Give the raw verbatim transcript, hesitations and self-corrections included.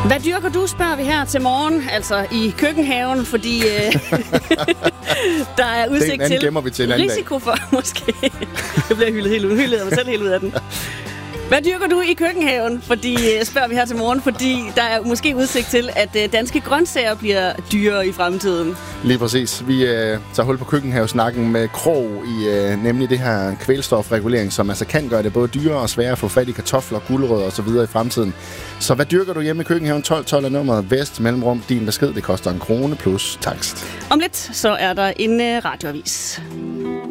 Hvad dyrker du, spørger vi her til morgen, altså i køkkenhaven, fordi øh, der er udsigt den til, vi til risiko for, måske. Jeg bliver hyldet helt ud, hyldet af mig selv helt ud af den. Hvad dyrker du i køkkenhaven, fordi, spørger vi her til morgen, fordi der er måske udsigt til, at danske grøntsager bliver dyrere i fremtiden. Lige præcis. Vi øh, tager hul på køkkenhavesnakken med Krog i øh, nemlig det her kvælstofregulering, som altså kan gøre det både dyrere og sværere at få fat i kartofler, gulerødder og så videre i fremtiden. Så hvad dyrker du hjemme i køkkenhaven? tolv tolv er nummeret Vest Mellemrum. Din besked, det koster en krone plus takst. Om lidt, så er der en øh, radioavis.